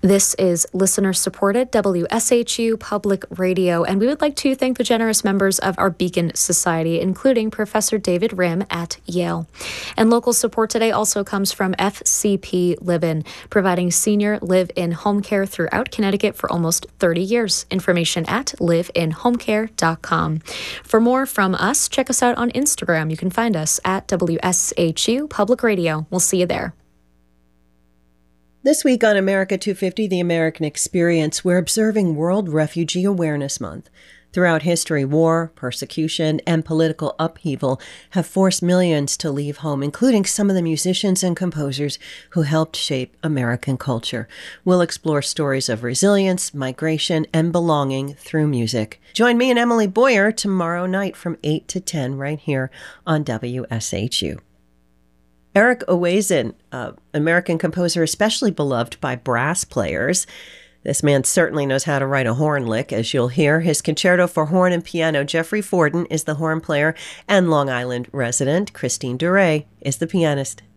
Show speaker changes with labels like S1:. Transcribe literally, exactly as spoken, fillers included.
S1: This is listener-supported W S H U Public Radio, and we would like to thank the generous members of our Beacon Society, including Professor David Rim at Yale. And local support today also comes from F C P Live-In, providing senior live-in home care throughout Connecticut for almost thirty years. Information at live in home care dot com. For more from us, check us out on Instagram. You can find us at W S H U Public Radio. We'll see you there.
S2: This week on America two fifty, The American Experience, we're observing World Refugee Awareness Month. Throughout history, war, persecution, and political upheaval have forced millions to leave home, including some of the musicians and composers who helped shape American culture. We'll explore stories of resilience, migration, and belonging through music. Join me and Emily Boyer tomorrow night from eight to ten right here on W S H U. Eric Owasin, uh, American composer especially beloved by brass players. This man certainly knows how to write a horn lick, as you'll hear. His concerto for horn and piano, Jeffrey Forden, is the horn player, and Long Island resident Christine Dure is the pianist.